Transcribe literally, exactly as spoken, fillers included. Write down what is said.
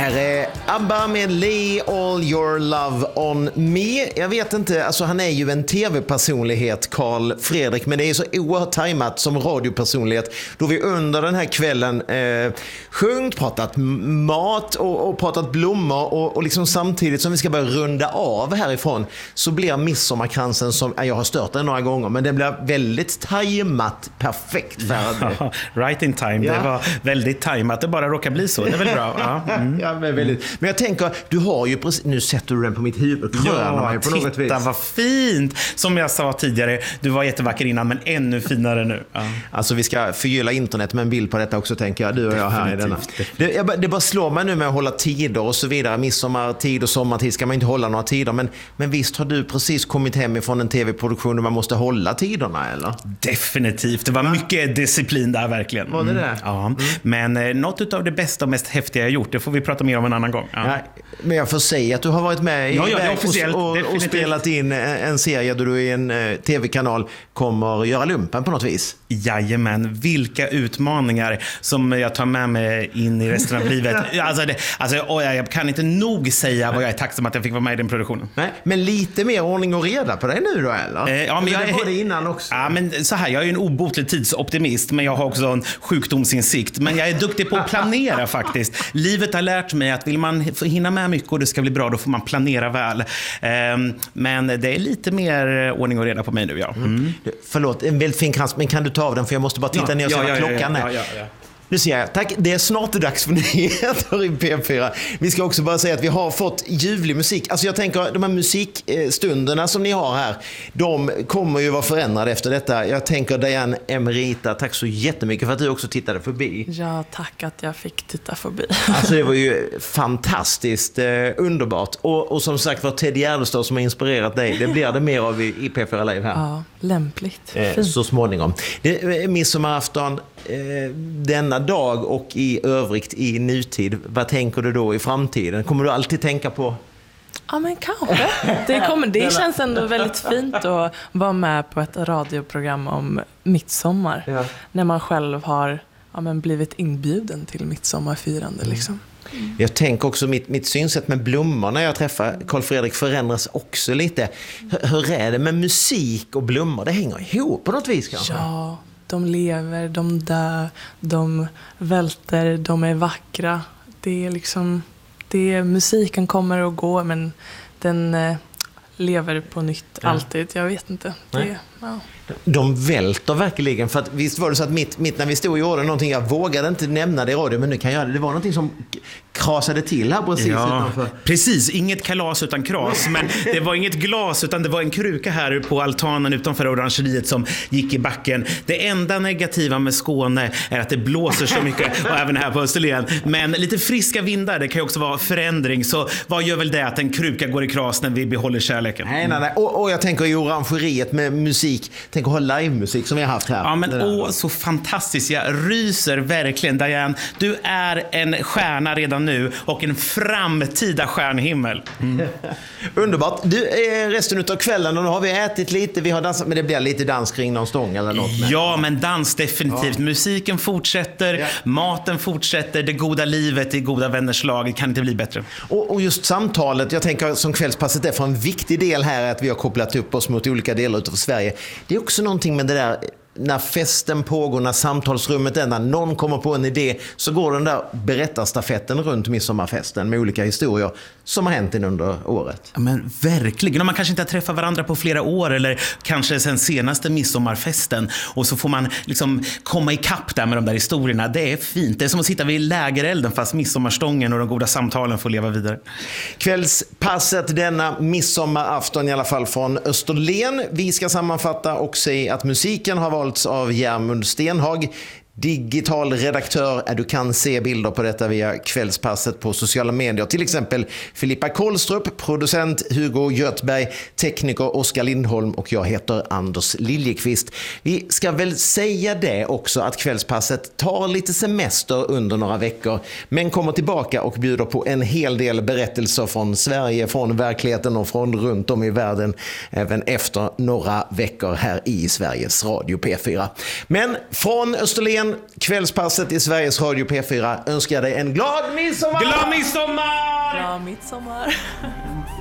Här är ABBA med Lay All Your Love On Me. Jag vet inte, alltså han är ju en tv-personlighet, Carl Fredrik, men det är så oerhört tajmat som radiopersonlighet då vi under den här kvällen eh, sjungit, pratat mat och, och pratat blommor och, och liksom samtidigt som vi ska börja runda av härifrån så blir midsommarkransen som, jag har stört den några gånger, men den blir väldigt tajmat, perfekt färdig. Ja, right in time, ja. Det var väldigt tajmat, det bara råkar bli så, det är väl bra. Ja, mm. Ja, men, väldigt. Men jag tänker, du har ju precis, nu sätter du den på mitt huvud. Ja, på något titta vis. Vad fint. Som jag sa tidigare, du var jättevacker innan men ännu finare nu. Ja. Alltså vi ska förgylla internet med en bild på detta också, tänker jag, du och jag här i denna. Det, jag, det bara slår mig nu med att hålla tider och så vidare. Midsommartid och sommartid ska man inte hålla några tider, men, men visst har du precis kommit hem ifrån en tv-produktion där man måste hålla tiderna, eller? Definitivt, det var mycket disciplin där verkligen. Var det det? Mm. Ja, mm. Men eh, något av det bästa och mest häftiga jag gjort, det får vi prata mer om en annan gång. Ja. Ja, men jag får säga att du har varit med i ja, ja, och, och, och spelat in en serie där du i en uh, tv-kanal kommer göra lumpen på något vis. Jajamän, vilka utmaningar som jag tar med mig in i resten av livet. Alltså, det, alltså jag kan inte nog säga vad jag är tacksam att jag fick vara med i den produktionen. Nej, men lite mer ordning och reda på dig nu då, eller? Eh, ja, men jag det var det innan också. Ja, men så här, jag är ju en obotlig tidsoptimist, men jag har också en sjukdomsinsikt. Men jag är duktig på att planera faktiskt. Livet har lärt mig att vill man hinna med mycket och det ska bli bra, då får man planera väl. Um, men det är lite mer ordning och reda på mig nu, ja. Mm. Mm. Förlåt, en väldigt fin krans, men kan du ta av den? För jag måste bara titta ja, ner och se ja, vad ja, klockan ja, är. Ja, ja, ja. Nu ser jag, tack, det är snart dags för nyheter i P fyra. Vi ska också bara säga att vi har fått ljuvlig musik. Alltså jag tänker, de här musikstunderna som ni har här, de kommer ju vara förändrade efter detta. Jag tänker Diane Emerita, tack så jättemycket för att du också tittade förbi. Ja, tack att jag fick titta förbi. Alltså det var ju fantastiskt eh, underbart. Och, och som sagt var Ted Gärdestad som har inspirerat dig. Det blir det mer av i, i P fyra Live här. Ja, lämpligt. Eh, så småningom. Det är midsommarafton eh, denna dag och i övrigt i nutid. Vad tänker du då i framtiden? Kommer du alltid tänka på? Ja, men kanske. Det, kommer, det känns ändå väldigt fint att vara med på ett radioprogram om midsommar. Ja. När man själv har ja, men blivit inbjuden till midsommarfirande. Liksom. Mm. Jag tänker också mitt, mitt synsätt med blommor när jag träffar Carl Fredrik förändras också lite. Hur, hur är det med musik och blommor? Det hänger ihop på något vis kanske? Ja. De lever, de dör, de välter, de är vackra. Det är liksom, det är, musiken kommer och går, men den eh, lever på nytt ja. alltid. Jag vet inte. Det, ja. De välter verkligen, för att visst var det så att mitt, mitt när vi stod och gjorde någonting, jag vågade inte nämna det i radio, men nu kan jag göra det. Det var någonting som krasade till här precis ja, utanför. Precis, inget kalas utan kras, men det var inget glas utan det var en kruka här på altanen utanför orangeriet som gick i backen. Det enda negativa med Skåne är att det blåser så mycket och även här på Österlen, men lite friska vindar, det kan ju också vara förändring, så vad gör väl det att en kruka går i kras när vi behåller kärleken? Nej, nej, nej. Och, och jag tänker i orangeriet med musik, tänk att ha livemusik som vi har haft här. Ja, men åh, så fantastiskt. Jag ryser verkligen, Diane. Du är en stjärna redan nu och en framtida stjärnhimmel. Mm. Underbart. Du, resten av kvällen, och nu har vi ätit lite, vi har dansat, men det blir lite dans kring någon stång eller något. Med. Ja, men dans definitivt. Ja. Musiken fortsätter, ja. Maten fortsätter, det goda livet i goda vänners lag kan inte bli bättre. Och, och just samtalet, jag tänker som kvällspasset är för en viktig del här är att vi har kopplat upp oss mot olika delar utav Sverige. Det är också någonting med det där när festen pågår, när samtalsrummet är, när någon kommer på en idé, så går den där berättarstafetten runt midsommarfesten med olika historier som har hänt in under året. Ja, men verkligen. Och man kanske inte har träffat varandra på flera år eller kanske sen senaste midsommarfesten, och så får man liksom komma i kapp där med de där historierna. Det är fint. Det är som att sitta vid lägerelden fast midsommarstången och de goda samtalen får leva vidare. Kvällspasset denna midsommarafton i alla fall från Österlen. Vi ska sammanfatta och säga att musiken har valts av Järmund Stenhag. Digital redaktör, du kan se bilder på detta via kvällspasset på sociala medier. Till exempel Filippa Kohlstrup, producent Hugo Göthberg, tekniker Oskar Lindholm och jag heter Anders Liljekvist. Vi ska väl säga det också att kvällspasset tar lite semester under några veckor, men kommer tillbaka och bjuder på en hel del berättelser från Sverige, från verkligheten och från runt om i världen även efter några veckor här i Sveriges Radio P fyra. Men från Österlen Österlen, kvällspasset i Sveriges Radio P fyra önskar dig en glad midsommar! Glad midsommar! Bra midsommar!